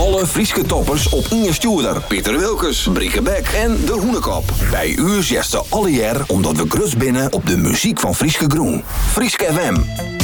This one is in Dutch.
Alle Frieske toppers op Inge Stuurder, Pieter Wilkes, Brieke Beck en De Hoenekop. Bij u zitten alle jaar omdat we grus binnen op de muziek van Frieske Groen. Frieske FM.